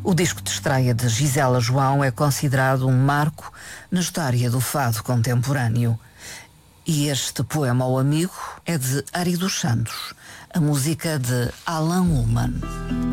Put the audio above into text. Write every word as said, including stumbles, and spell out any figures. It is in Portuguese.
O disco de estreia de Gisela João é considerado um marco na história do fado contemporâneo. E este poema ao amigo é de Ari dos Santos, a música de Alan Ullman.